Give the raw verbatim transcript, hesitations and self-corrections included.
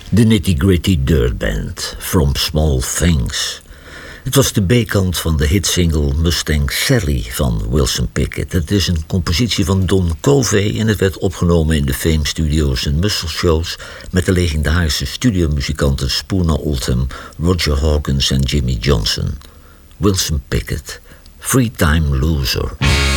De Nitty Gritty Dirt Band, From Small Things. Het was de B-kant van de hitsingle Mustang Sally van Wilson Pickett. Het is een compositie van Don Covey en het werd opgenomen in de Fame Studios en Muscle Shows met de legendarische studiomuzikanten Spooner Oldham, Roger Hawkins en Jimmy Johnson. Wilson Pickett, Free Time Loser.